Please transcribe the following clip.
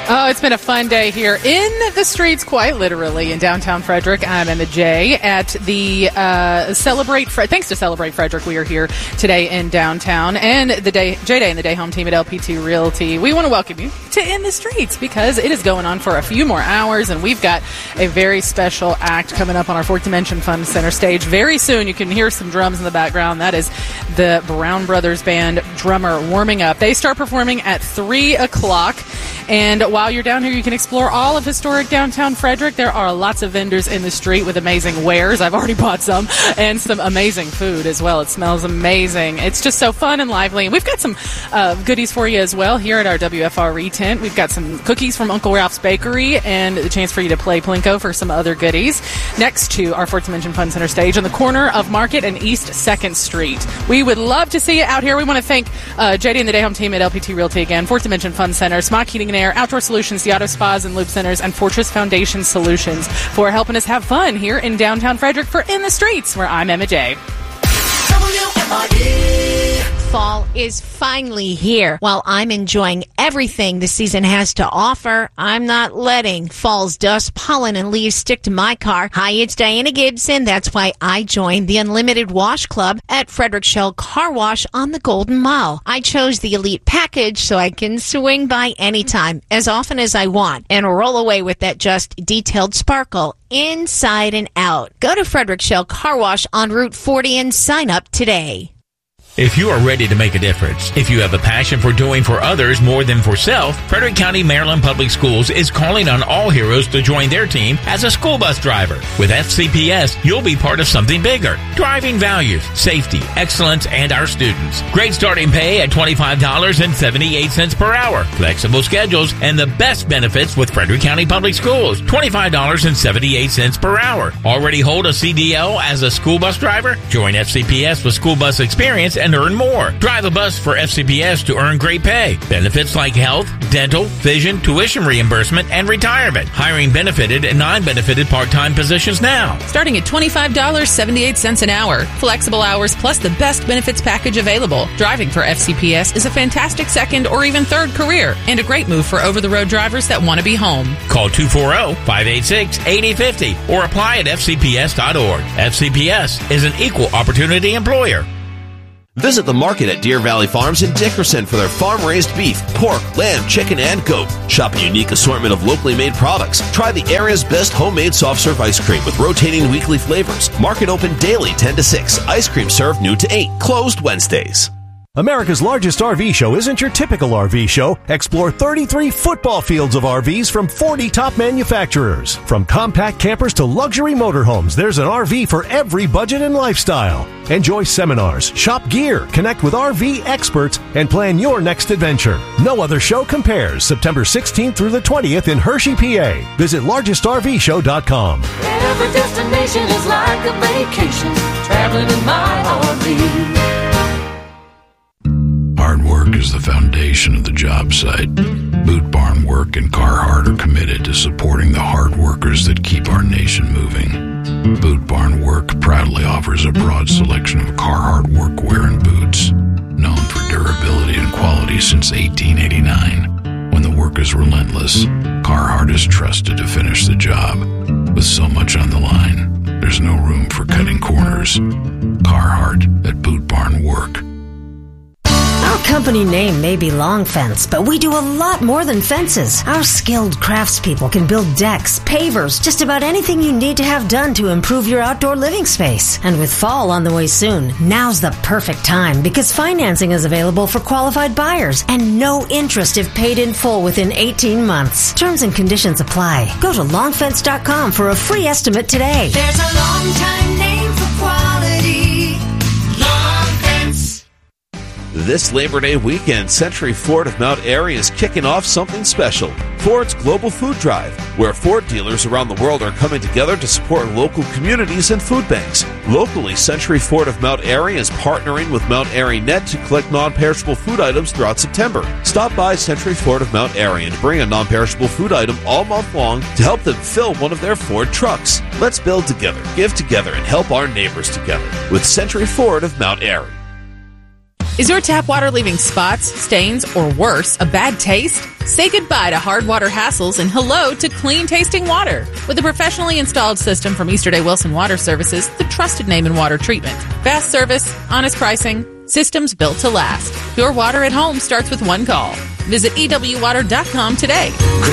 Oh, it's been a fun day here in the streets, quite literally, in downtown Frederick. I'm Emma J. at the thanks to Celebrate Frederick, we are here today in downtown, and the J-Day and the Day Home team at LP2 Realty. We want to welcome you to In the Streets because it is going on for a few more hours, and we've got a very special act coming up on our Fourth Dimension Fun Center stage very soon. You can hear some drums in the background. That is the Brown Brothers Band drummer warming up. They start performing at 3 o'clock, and while you're down here, you can explore all of historic downtown Frederick. There are lots of vendors in the street with amazing wares. I've already bought some, and some amazing food as well. It smells amazing. It's just so fun and lively. And we've got some goodies for you as well here at our WFRE tent. We've got some cookies from Uncle Ralph's Bakery and the chance for you to play Plinko for some other goodies next to our Fourth Dimension Fun Center stage on the corner of Market and East 2nd Street. We would love to see you out here. We want to thank JD and the Day Home team at LPT Realty again, Fourth Dimension Fun Center, Smock Heating and Air, Outdoor Solutions, the Auto Spas and Loop Centers, and Fortress Foundation Solutions for helping us have fun here in downtown Frederick for In the Streets, where I'm Emma J. Fall is finally here. While I'm enjoying everything the season has to offer, I'm not letting fall's dust, pollen, and leaves stick to my car. Hi, it's Diana Gibson. That's why I joined the Unlimited Wash Club at Frederick Shell Car Wash on the Golden Mile. I chose the Elite Package so I can swing by anytime, as often as I want, and roll away with that just detailed sparkle inside and out. Go to Frederick Shell Car Wash on Route 40 and sign up today. If you are ready to make a difference, if you have a passion for doing for others more than for self, Frederick County, Maryland Public Schools is calling on all heroes to join their team as a school bus driver. With FCPS, you'll be part of something bigger. Driving values, safety, excellence, and our students. Great starting pay at $25.78 per hour. Flexible schedules and the best benefits with Frederick County Public Schools. $25.78 per hour. Already hold a CDL as a school bus driver? Join FCPS with school bus experience and earn more. Drive a bus for FCPS to earn great pay. Benefits like health, dental, vision, tuition reimbursement, and retirement. Hiring benefited and non-benefited part-time positions now. Starting at $25.78 an hour. Flexible hours plus the best benefits package available. Driving for FCPS is a fantastic second or even third career and a great move for over-the-road drivers that want to be home. Call 240-586-8050 or apply at fcps.org. FCPS is an equal opportunity employer. Visit the market at Deer Valley Farms in Dickerson for their farm-raised beef, pork, lamb, chicken, and goat. Shop a unique assortment of locally made products. Try the area's best homemade soft-serve ice cream with rotating weekly flavors. Market open daily 10 to 6. Ice cream served noon to 8. Closed Wednesdays. America's largest RV show isn't your typical RV show. Explore 33 football fields of RVs from 40 top manufacturers. From compact campers to luxury motorhomes, there's an RV for every budget and lifestyle. Enjoy seminars, shop gear, connect with RV experts, and plan your next adventure. No other show compares. September 16th through the 20th in Hershey, PA. Visit largestrvshow.com. Every destination is like a vacation. Traveling in my RV. Hard work is the foundation of the job site. Boot Barn Work and Carhartt are committed to supporting the hard workers that keep our nation moving. Boot Barn Work proudly offers a broad selection of Carhartt workwear and boots, known for durability and quality since 1889. When the work is relentless, Carhartt is trusted to finish the job. With so much on the line, there's no room for cutting corners. Carhartt at Boot Barn Work. Our company name may be Long Fence, but we do a lot more than fences. Our skilled craftspeople can build decks, pavers, just about anything you need to have done to improve your outdoor living space. And with fall on the way soon, now's the perfect time because financing is available for qualified buyers and no interest if paid in full within 18 months. Terms and conditions apply. Go to longfence.com for a free estimate today. There's a long time name for quality. Long Fence. This Labor Day weekend, Century Ford of Mount Airy is kicking off something special. Ford's Global Food Drive, where Ford dealers around the world are coming together to support local communities and food banks. Locally, Century Ford of Mount Airy is partnering with Mount Airy Net to collect non-perishable food items throughout September. Stop by Century Ford of Mount Airy and bring a non-perishable food item all month long to help them fill one of their Ford trucks. Let's build together, give together, and help our neighbors together with Century Ford of Mount Airy. Is your tap water leaving spots, stains, or worse, a bad taste? Say goodbye to hard water hassles and hello to clean tasting water. With a professionally installed system from Easterday Wilson Water Services, the trusted name in water treatment. Fast service, honest pricing, systems built to last. Your water at home starts with one call. Visit EWWater.com today.